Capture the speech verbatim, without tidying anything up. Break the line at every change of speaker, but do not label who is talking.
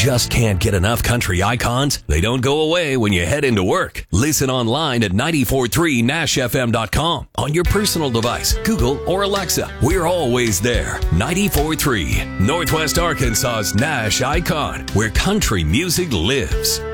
just can't get enough country icons? They don't go away when you head into work. Listen online at nine four three nash f m dot com on your personal device, Google or Alexa. We're always there. nine four three, Northwest Arkansas's Nash icon, where country music lives.